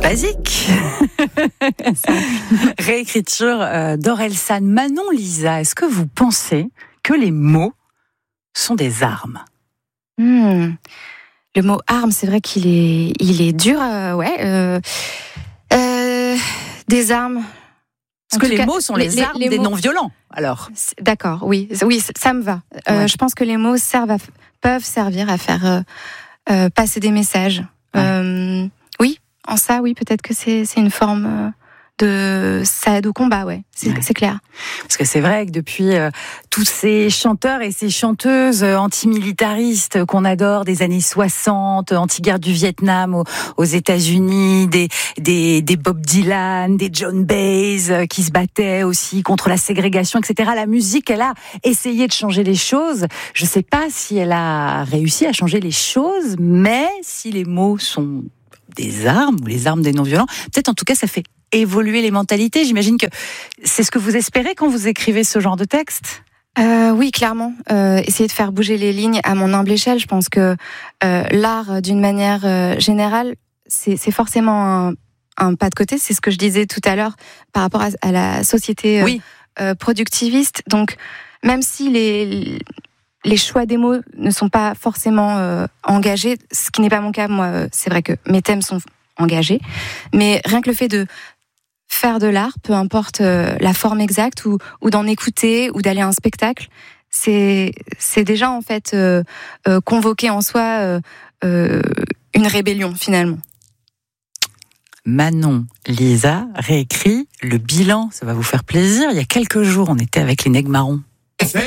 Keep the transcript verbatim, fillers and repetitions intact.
basique. Réécriture euh, d'Orelsan. Manon Lisa, est-ce que vous pensez que les mots sont des armes? Hmm. Le mot arme, c'est vrai qu'il est, il est dur. Euh, ouais. Euh, euh, des armes. Parce que les cas, mots sont les, les armes les des mots... non-violents, alors. D'accord, oui, oui, ça me va. Euh, ouais. Je pense que les mots servent à, peuvent servir à faire euh, euh, passer des messages. Ouais. Euh, oui, en ça, oui, peut-être que c'est, c'est une forme euh, de ça aide au combat, ouais, c'est, ouais. c'est clair. Parce que c'est vrai que depuis euh, tous ces chanteurs et ces chanteuses euh, antimilitaristes qu'on adore des années soixante, anti-guerre du Vietnam aux, aux États-Unis, des, des, des Bob Dylan, des John Baez euh, qui se battaient aussi contre la ségrégation, et cetera. La musique, elle a essayé de changer les choses. Je ne sais pas si elle a réussi à changer les choses, mais si les mots sont des armes ou les armes des non-violents, peut-être en tout cas ça fait évoluer les mentalités. J'imagine que c'est ce que vous espérez quand vous écrivez ce genre de texte. Euh, oui, clairement. Euh, essayer de faire bouger les lignes à mon humble échelle. Je pense que euh, l'art, d'une manière euh, générale, c'est, c'est forcément un, un pas de côté. C'est ce que je disais tout à l'heure par rapport à, à la société euh, oui. euh, productiviste. Donc, même si les les choix des mots ne sont pas forcément euh, engagés, ce qui n'est pas mon cas. Moi, c'est vrai que mes thèmes sont engagés, mais rien que le fait de faire de l'art, peu importe euh, la forme exacte, ou, ou d'en écouter, ou d'aller à un spectacle, c'est, c'est déjà en fait euh, euh, convoquer en soi euh, euh, une rébellion finalement. Manon Lisa réécrit le bilan, ça va vous faire plaisir. Il y a quelques jours, on était avec les Nègres Marrons.